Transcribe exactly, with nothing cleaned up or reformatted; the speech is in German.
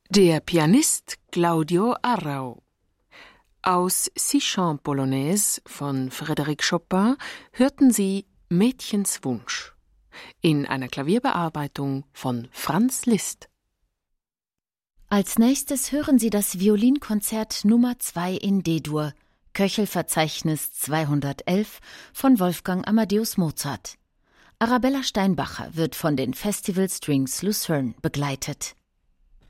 Der Pianist Claudio Arrau. Aus Six Chants Polonaises von Frédéric Chopin hörten Sie Mädchens Wunsch in einer Klavierbearbeitung von Franz Liszt. Als nächstes hören Sie das Violinkonzert Nummer zwei in D-Dur, Köchelverzeichnis zweihundertelf von Wolfgang Amadeus Mozart. Arabella Steinbacher wird von den Festival Strings Lucerne begleitet.